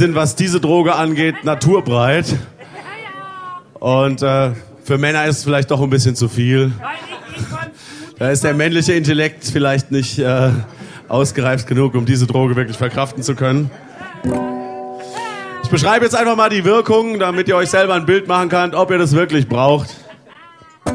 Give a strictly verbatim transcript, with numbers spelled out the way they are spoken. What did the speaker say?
sind, was diese Droge angeht, naturbreit. Und äh, für Männer ist es vielleicht doch ein bisschen zu viel. Da ist der männliche Intellekt vielleicht nicht äh, ausgereift genug, um diese Droge wirklich verkraften zu können. Ich beschreibe jetzt einfach mal die Wirkung, damit ihr euch selber ein Bild machen könnt, ob ihr das wirklich braucht.